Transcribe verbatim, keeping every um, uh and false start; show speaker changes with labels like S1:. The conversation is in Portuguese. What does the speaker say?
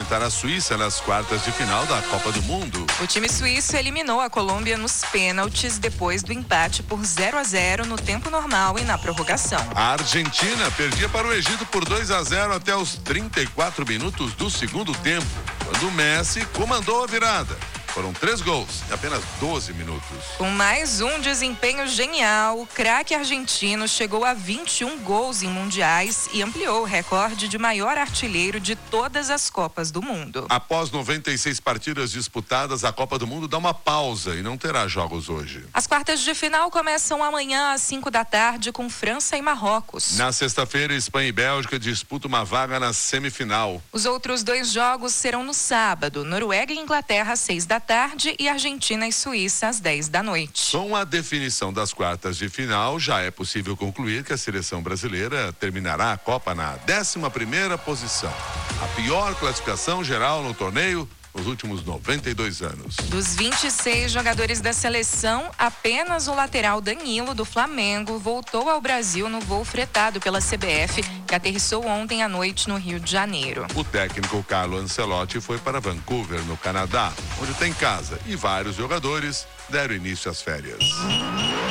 S1: enfrentar a Suíça nas quartas de final da Copa do Mundo.
S2: O time suíço eliminou a Colômbia nos pênaltis depois do empate por zero a zero no tempo normal e na prorrogação.
S1: A Argentina perdia para o Egito por dois a zero até os trinta e quatro minutos do segundo tempo, quando o Messi comandou a virada. Foram três gols em apenas doze minutos.
S2: Com mais um desempenho genial, o craque argentino chegou a vinte e um gols em mundiais e ampliou o recorde de maior artilheiro de todas as Copas do Mundo.
S1: Após noventa e seis partidas disputadas, a Copa do Mundo dá uma pausa e não terá jogos hoje.
S2: As quartas de final começam amanhã às cinco da tarde com França e Marrocos.
S1: Na sexta-feira, Espanha e Bélgica disputam uma vaga na semifinal.
S2: Os outros dois jogos serão no sábado, Noruega e Inglaterra às seis da tarde e Argentina e Suíça às dez da noite.
S1: Com a definição das quartas de final, já é possível concluir que a seleção brasileira terminará a Copa na décima primeira posição. A pior classificação geral no torneio nos últimos noventa e dois anos.
S2: Dos vinte e seis jogadores da seleção, apenas o lateral Danilo, do Flamengo, voltou ao Brasil no voo fretado pela C B F, que aterrissou ontem à noite no Rio de Janeiro.
S1: O técnico Carlo Ancelotti foi para Vancouver, no Canadá, onde tem casa, e vários jogadores deram início às férias.